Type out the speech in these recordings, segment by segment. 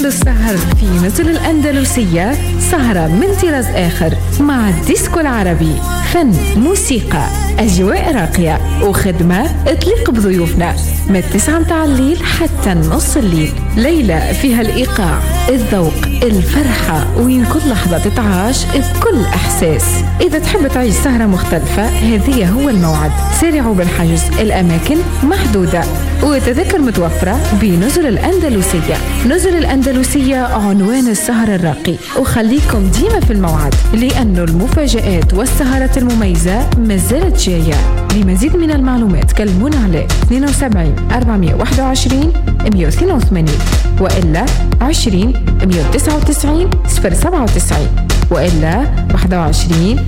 السهر في نزل الأندلسية سهرة من طراز آخر مع الديسكو العربي، فن، موسيقى، أجواء راقية وخدمة تليق بضيوفنا من 9 متاع الليل حتى نص الليل. ليلة فيها الإيقاع، الذوق، الفرحة، وين كل لحظة تتعاش بكل إحساس. إذا تحب تعيش سهرة مختلفة هذه هو الموعد. سارعوا بالحجز، الأماكن محدودة وتذكر متوفرة بنزل الأندلسية. نزل الأندلسية عنوان السهر الراقي، وخليكم ديما في الموعد لأنه المفاجآت والسهرات المميزة مازالت جاية. لمزيد من المعلومات كلمونا على 72 421 182 وإلا 20 199 097 وإلا 21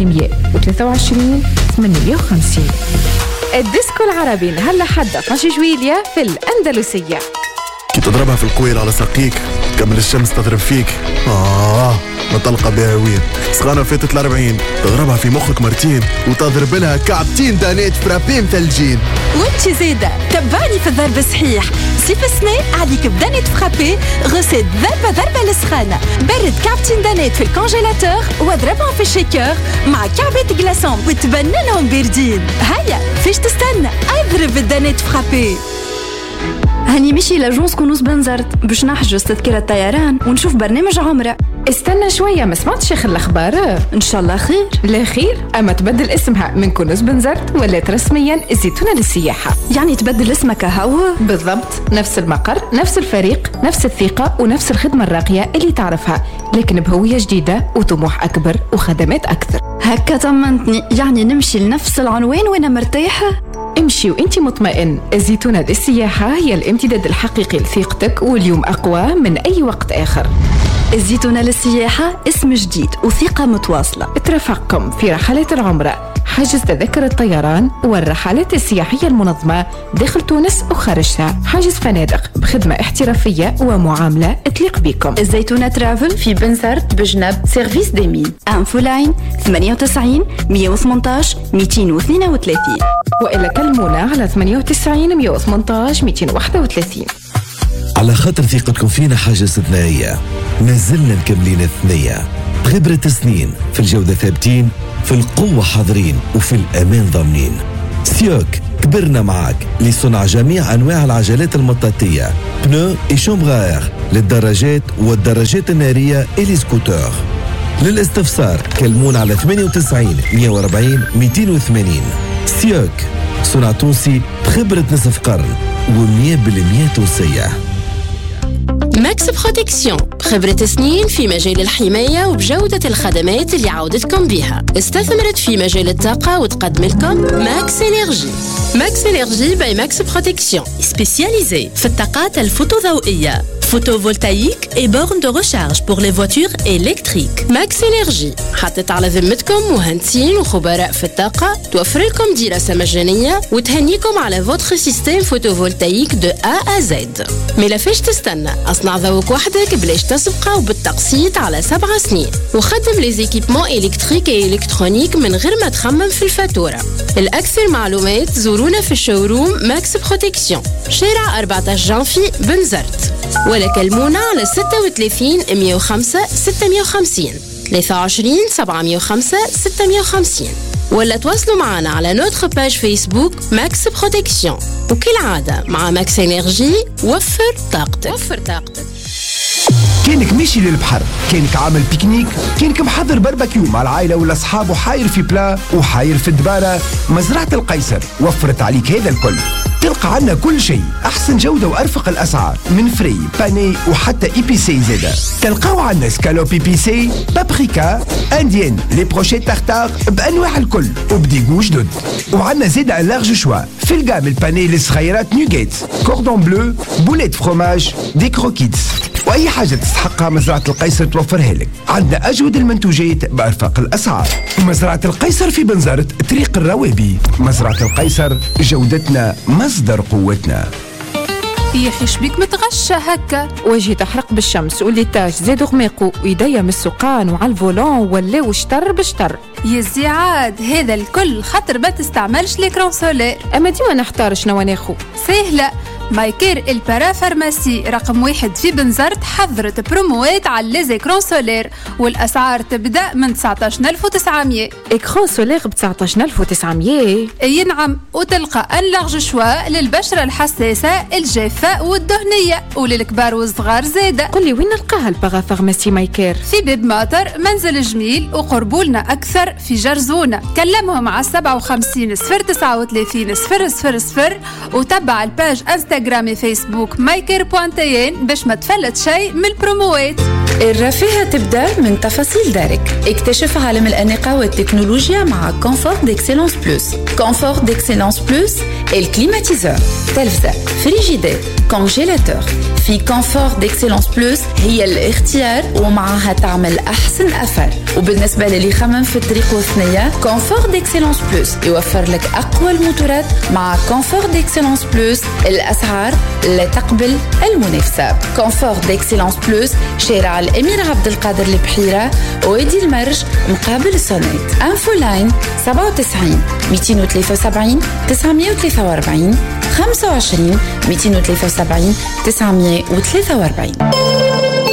823 850. الديسكو العربي نهلا حد 12 جويلية في الأندلسية. كي تضربها في القويل على ساقيك كمل الشمس تضرب فيك مطلقة بها وين سخانة فاتت 40 تضربها في مخك مرتين وتضرب لها كعبتين دانيت فرابين ثلجين. وانت زيدة تبعني في الضرب صحيح. صيف السنة عليك بدانيت فرابي غسيت ضربة للسخانة. برد كعبتين دانيت في الكونجيلاتور واضربهم في الشيكر مع كعبة جلاسون وتبننهم باردين. هيا فيش تستنى اضرب الدانيت فرابي. هاني مشي لجونس كنوز بنزرت باش نحجز تذكرة طيران ونشوف برنامج عمرة. استنى شوية، ما سمعتش اخر الأخبار؟ إن شاء الله خير. لا خير، أما تبدل اسمها من كنوز بنزرت ولات رسميا الزيتونة للسياحة. يعني تبدل اسمك هو؟ بالضبط، نفس المقر، نفس الفريق، نفس الثقة ونفس الخدمة الراقية اللي تعرفها، لكن بهوية جديدة وطموح أكبر وخدمات أكثر. هكا طمنتني، يعني نمشي لنفس العنوان وأنا مرتاحة؟ امشي وانتي مطمئن. الزيتونة للسياحة هي الامتداد الحقيقي لثقتك، واليوم أقوى من أي وقت آخر. الزيتونة للسياحة اسم جديد وثقة متواصلة. ترافقكم في رحلات العمرة، حجز تذكر الطيران والرحلات السياحية المنظمة داخل تونس وخارجها، حجز فنادق بخدمة احترافية ومعاملة تليق بكم. الزيتونة ترافل في بنزرت بجنب سيرفيس ديمين. أنفو لاين 98 118 232 وإلا كلمونا على 98 118 231. على خاطر ثقتكم فينا حاجة استثنائية، ما زلنا مكملين الثنية بخبرة سنين، في الجودة ثابتين، في القوة حاضرين، وفي الأمان ضامنين. سيوك كبرنا معاك لصنع جميع أنواع العجلات المطاطية، بنو إي شومبغار للدراجات والدراجات النارية إلي سكوتور. للاستفسار كلمونا على 98 140 280. سيوك صنع تونسي بخبرة نصف قرن و100% تونسية. ماكس بروتكسيون خبرة سنين في مجال الحماية وبجودة الخدمات اللي عودتكم بها. استثمرت في مجال الطاقة وتقدم لكم ماكس إنرجي. ماكس إنرجي باي ماكس بروتكسيون سبيسياليزي في الطاقات الفوتوضوئية photovoltaïque et bornes de recharge pour les voitures électriques. Max Energy حطت على ذمتكم مهندسين وخبراء في الطاقة، توفر لكم دراسة مجانية وتهنيكم على votre système photovoltaïque de A à Z. ملافاش تستنى، أصنع ذوق وحدك بلاش تسبقه وبالتقسيط على 7 سنين، وخدم لي زيكيبمون إلكتريك et إلكترونيك من غير ما تخمم في الفاتورة. الأكثر معلومات زورونا في الشوروم ماكس بروتكسيون، شارع 14 جانفي بنزرت، ولا كلمونا على 36 105 650 23 705 650، ولا تواصلوا معنا على نوتر باج فيسبوك ماكس بروتكسيون. وكالعادة مع ماكس انرجي وفر طاقتك. كانك ماشي للبحر، كانك عامل بيكنيك، كانك محضر باربيكيو مع العائلة ولا أصحاب وحاير في بلا وحاير في الدبارة، مزرعة القيصر وفرت عليك هذا الكل. تلقى عنا كل شيء، أحسن جودة وأرفق الأسعار، من فري باني وحتى إي بي سي زادة. تلقاو عنا سكالوب إي بي سي، بابريكا، أنديان، لي بروشيت تارتار بأنواع الكل وبديجو جدد. وعنا زادة لارج شوا في الجام الباني للصغيرات نوغيت، كوردون بلو، بوليت فروماج، دي كروكيتس، وأي حاجة تستحقها مزرعة القيصر توفرها لك. عندنا أجود المنتوجات بأرفق الأسعار. مزرعة القيصر في بنزرت طريق الروابي. مزرعة القيصر، جودتنا مصدر قوتنا. يا اخي شبيك متغشى هكا؟ وجهي تحرق بالشمس والليتاج زادوا غماقو ويديا من السقان وعلى الفولون ولاو شطر بشطر. يا زيعاد هذا الكل خاطر ما تستعملش ليكرون سولير. اما ديما نحتار شنو ناخو. سهله، مايكير البارا فارماسي رقم 1 في بنزرت حضرت بروموات على ليزيكرون سولير، والأسعار تبدأ من 19,900. إكران سولير ب 19,900؟ أي نعم، وتلقى أن لارج شوا للبشرة الحساسة الجافة والدهنية، وللكبار والصغار زادة. قل لي وين نلقاها البارا فارماسي مايكير؟ في باب ماطر منزل جميل، وقربولنا أكثر في جرزونة. كلمهم على 57 039 000 وتبع الباج انستغرامي فيسبوك مايكير.tn باش ما تفلت شيء من البروموات. الرفاهة تبدأ من تفاصيل دارك. اكتشف عالم الأناقة والتكنولوجيا مع كونفورت ديكسيلونس بلوس. كونفورت ديكسيلونس بلوس الكليماتيزور، تلفزة، فريجيدير، كونجيلاتور. في كونفورت ديكسيلونس بلوس هي الاختيار ومعها تعمل أحسن أثر. وبالنسبة للي خمم في الطريق والثنية، كونفورت ديكسيلونس بلوس يوفر لك أقوى الموتورات. مع كونفورت ديكسيلونس بلوس الأسعار لا تقبل المنافسة. كونفورت ديكسيلونس بلوس شارع الأمير عبد القادر البحيرة، وادي المرج مقابل السونيت. انفو لاين 97 273 943 25 273 943.